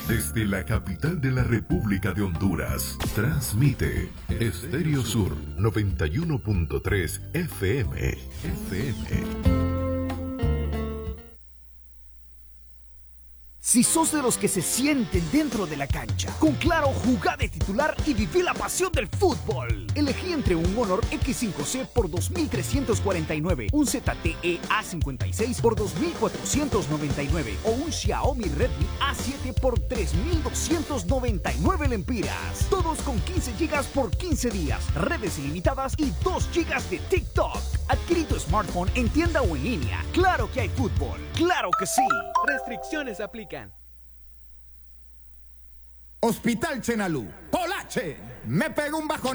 Desde la capital de la República de Honduras, transmite Estéreo Sur 91.3 FM. Si sos de los que se sienten dentro de la cancha, con Claro, jugá de titular y viví la pasión del fútbol. Elegí entre un Honor X5C por 2.349, un ZTE A56 por 2.499 o un Xiaomi Redmi A7 por 3.299 lempiras. Todos con 15 GB por 15 días, redes ilimitadas y 2 GB de TikTok. Adquirí tu smartphone en tienda o en línea. Claro que hay fútbol. ¡Claro que sí! Restricciones aplican. Hospital Chenalú. Polache. Me pego un bajón.